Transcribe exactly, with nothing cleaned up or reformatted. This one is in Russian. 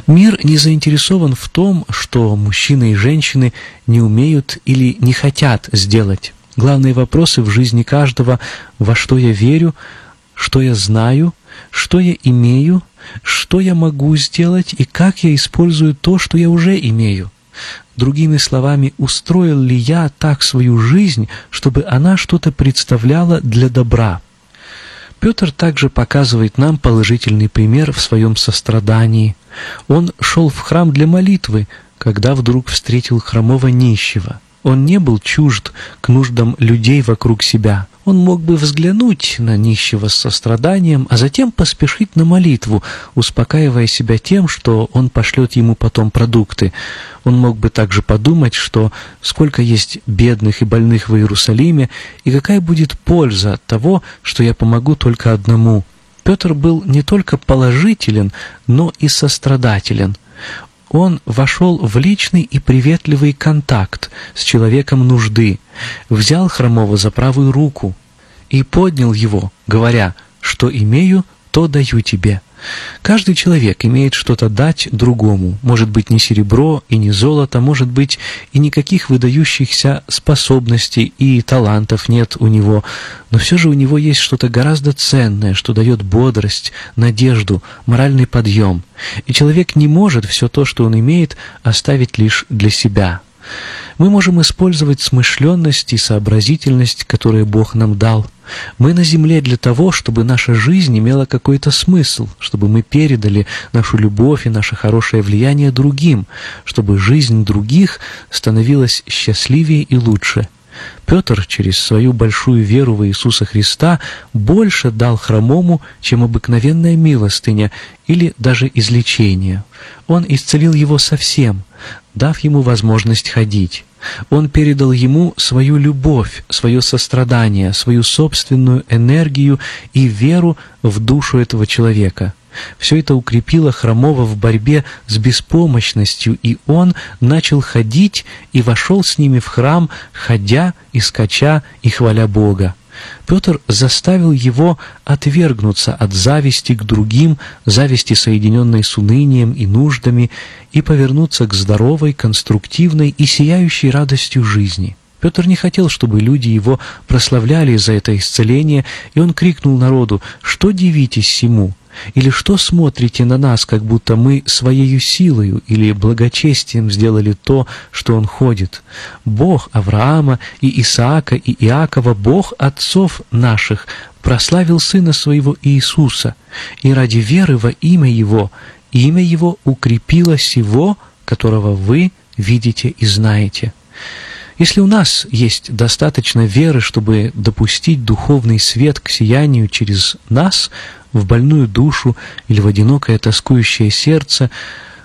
Мир не заинтересован в том, что мужчины и женщины не умеют или не хотят сделать. Главные вопросы в жизни каждого: во что я верю, что я знаю, что я имею, что я могу сделать и как я использую то, что я уже имею. Другими словами, устроил ли я так свою жизнь, чтобы она что-то представляла для добра? Петр также показывает нам положительный пример в своем сострадании. Он шел в храм для молитвы, когда вдруг встретил хромого нищего. Он не был чужд к нуждам людей вокруг себя. Он мог бы взглянуть на нищего с состраданием, а затем поспешить на молитву, успокаивая себя тем, что он пошлет ему потом продукты. Он мог бы также подумать, что сколько есть бедных и больных в Иерусалиме, и какая будет польза от того, что я помогу только одному. Петр был не только положителен, но и сострадателен. Он вошел в личный и приветливый контакт с человеком нужды, взял хромого за правую руку и поднял его, говоря: «Что имею, то даю тебе». Каждый человек имеет что-то дать другому. Может быть, не серебро и не золото, может быть, и никаких выдающихся способностей и талантов нет у него, но все же у него есть что-то гораздо ценное, что дает бодрость, надежду, моральный подъем. И человек не может все то, что он имеет, оставить лишь для себя. Мы можем использовать смышленность и сообразительность, которые Бог нам дал. Мы на земле для того, чтобы наша жизнь имела какой-то смысл, чтобы мы передали нашу любовь и наше хорошее влияние другим, чтобы жизнь других становилась счастливее и лучше. Петр через свою большую веру в Иисуса Христа больше дал хромому, чем обыкновенная милостыня или даже излечение. Он исцелил его совсем, дав ему возможность ходить. Он передал ему свою любовь, свое сострадание, свою собственную энергию и веру в душу этого человека. Все это укрепило хромого в борьбе с беспомощностью, и он начал ходить и вошел с ними в храм, ходя и скача и хваля Бога. Петр заставил его отвергнуться от зависти к другим, зависти, соединенной с унынием и нуждами, и повернуться к здоровой, конструктивной и сияющей радостью жизни. Петр не хотел, чтобы люди его прославляли за это исцеление, и он крикнул народу: «Что дивитесь сему? Или что смотрите на нас, как будто мы своею силою или благочестием сделали то, что он ходит? Бог Авраама и Исаака и Иакова, Бог отцов наших, прославил Сына Своего Иисуса, и ради веры во имя Его, имя Его укрепило сего, которого вы видите и знаете». Если у нас есть достаточно веры, чтобы допустить духовный свет к сиянию через нас в больную душу или в одинокое тоскующее сердце,